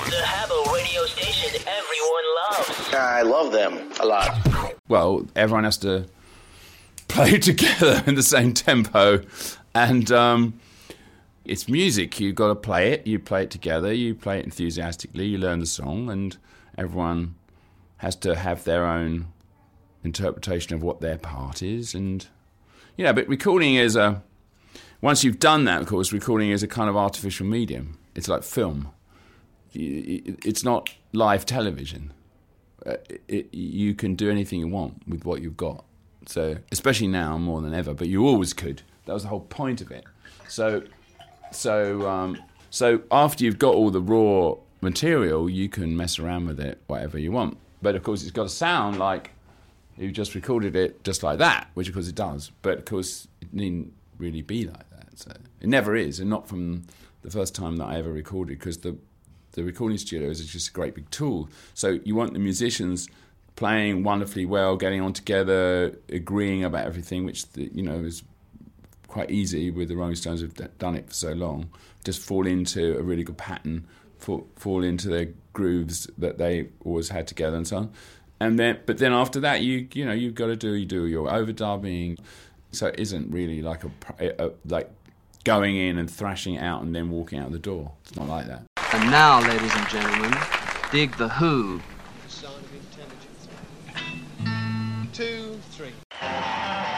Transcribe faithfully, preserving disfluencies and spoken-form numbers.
The Habbo radio station everyone loves. I love them a lot. Well, everyone has to play together in the same tempo, and um, it's music. You've got to play it. You play it together. You play it enthusiastically. You learn the song, and everyone has to have their own interpretation of what their part is. And you know, but recording is a once you've done that, of course, recording is a kind of artificial medium. It's like film. It's not live television. It, it, you can do anything you want with what you've got. So, especially now more than ever, but you always could. That was the whole point of it. So, so, um, so after you've got all the raw material, you can mess around with it, whatever you want. But of course, it's got to sound like you just recorded it just like that, which of course it does. But of course, it needn't really be like that. So it never is, and not from the first time that I ever recorded, because the the recording studio is just a great big tool. So you want the musicians playing wonderfully well, getting on together, agreeing about everything, which the, you know is quite easy with the Rolling Stones who've done it for so long. Just fall into a really good pattern, fall, fall into their grooves that they always had together, and so on. And then, but then after that, you you know you've got to do you do your overdubbing. So it isn't really like a, a like going in and thrashing it out and then walking out the door. It's not like that. And now, ladies and gentlemen, dig the Who. Sound of intelligence. Two, three.